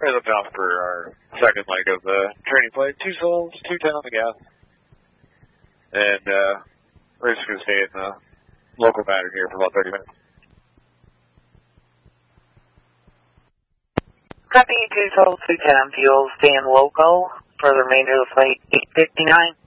We're looking off for our second leg of the training play. 2 souls, 210 on the gas. And we're just going to stay in the local pattern here for about 30 minutes. Copy, 2 souls, 210 fuel, staying local for the remainder of the flight, 859.